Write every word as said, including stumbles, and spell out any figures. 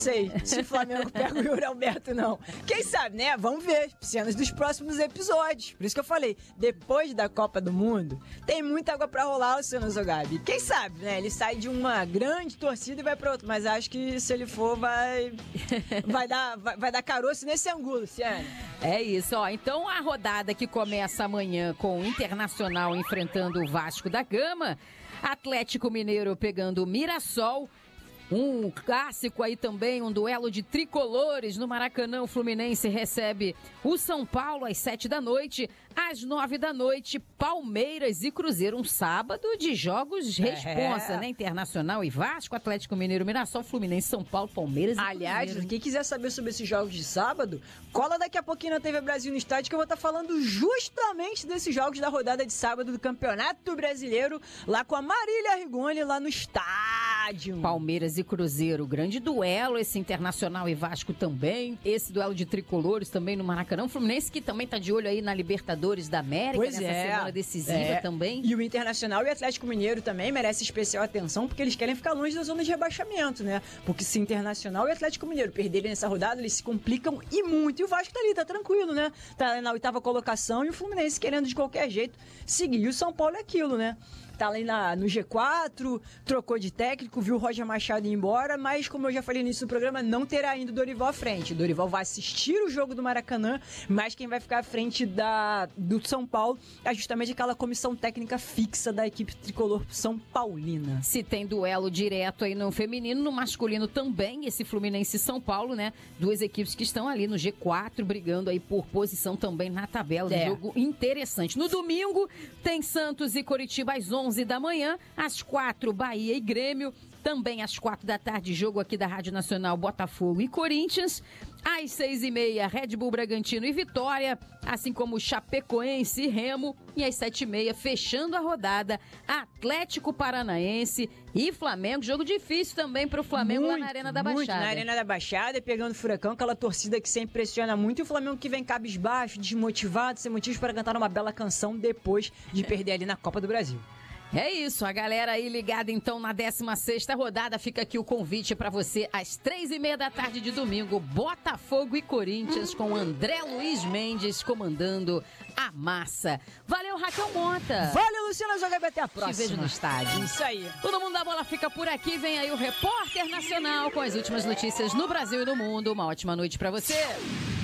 sei se o Flamengo pega o Yuri Alberto, não. Quem sabe, né? Vamos ver cenas dos próximos episódios. Por isso que eu falei, depois da Copa do Mundo, tem muita água pra rolar, Luciano Zogabi. Quem sabe, né? Ele sai de uma grande torcida e vai pra outra. Mas acho que se ele for, vai vai dar, vai, vai dar caroço nesse ângulo, Luciano. É isso, ó. Então a rodada que começa amanhã com o Internacional enfrentando o Vasco da Gama, Atlético Mineiro pegando o Mirassol, um clássico aí também, um duelo de tricolores no Maracanã. O Fluminense recebe o São Paulo às sete da noite. Às nove da noite, Palmeiras e Cruzeiro. Um sábado de jogos responsa, é. né? Internacional e Vasco, Atlético Mineiro, Mirassol, Fluminense, São Paulo, Palmeiras e Aliás, Cruzeiro. quem quiser saber sobre esses jogos de sábado, cola daqui a pouquinho na T V Brasil no Estádio, que eu vou estar falando justamente desses jogos da rodada de sábado do Campeonato Brasileiro, lá com a Marília Rigoni, lá no estádio. Palmeiras e Cruzeiro, grande duelo, esse Internacional e Vasco também, esse duelo de tricolores também no Maracanã. O Fluminense que também tá de olho aí na Libertadores da América, pois nessa é, semana decisiva é. também. E o Internacional e o Atlético Mineiro também merecem especial atenção, porque eles querem ficar longe da zona de rebaixamento, né? Porque se Internacional e Atlético Mineiro perderem nessa rodada, eles se complicam e muito. E o Vasco tá ali, tá tranquilo, né? Tá na oitava colocação e o Fluminense querendo de qualquer jeito seguir. E o São Paulo é aquilo, né? Tá ali na, no G quatro, trocou de técnico, viu o Roger Machado ir embora, mas como eu já falei no início do programa, não terá ainda o Dorival à frente. O Dorival vai assistir o jogo do Maracanã, mas quem vai ficar à frente da, do São Paulo é justamente aquela comissão técnica fixa da equipe tricolor São Paulina. Se tem duelo direto aí no feminino, no masculino também, esse Fluminense e São Paulo, né? Duas equipes que estão ali no G quatro, brigando aí por posição também na tabela. É. Um jogo interessante. No domingo, tem Santos e Coritiba às onze da manhã, às quatro, Bahia e Grêmio, também às quatro da tarde, jogo aqui da Rádio Nacional, Botafogo e Corinthians, às seis e meia, Red Bull Bragantino e Vitória, assim como Chapecoense e Remo, e às sete e meia, fechando a rodada, Atlético Paranaense e Flamengo, jogo difícil também para o Flamengo muito, lá na Arena da muito, Baixada. na Arena da Baixada, pegando furacão, aquela torcida que sempre pressiona muito, e o Flamengo que vem cabisbaixo, desmotivado, sem motivos para cantar uma bela canção depois de perder ali na Copa do Brasil. É isso, a galera aí ligada então na décima sexta rodada, fica aqui o convite pra você às três e meia da tarde de domingo, Botafogo e Corinthians com André Luiz Mendes comandando a massa. Valeu, Raquel Mota. Valeu, Luciana Zogabi, até a próxima. Te vejo no estádio. Isso aí. Todo mundo da bola fica por aqui, vem aí o Repórter Nacional com as últimas notícias no Brasil e no mundo. Uma ótima noite pra você.